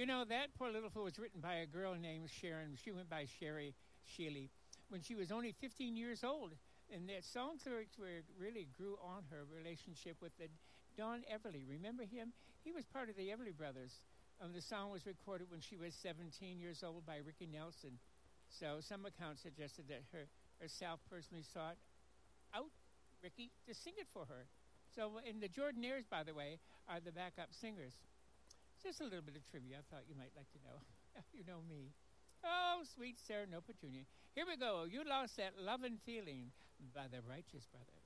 You know, that Poor Little Fool was written by a girl named Sharon. She went by Sherry Sheely when she was only 15 years old. And that song lyrics really grew on her relationship with Don Everly. Remember him? He was part of the Everly Brothers. The song was recorded when she was 17 years old by Ricky Nelson. So some accounts suggested that herself personally sought out Ricky to sing it for her. So, and the Jordanaires, by the way, are the backup singers. Just a little bit of trivia I thought you might like to know. You know me. Oh, sweet Sarah No Petunia. Here we go. You Lost That Lovin' Feeling by the Righteous Brothers.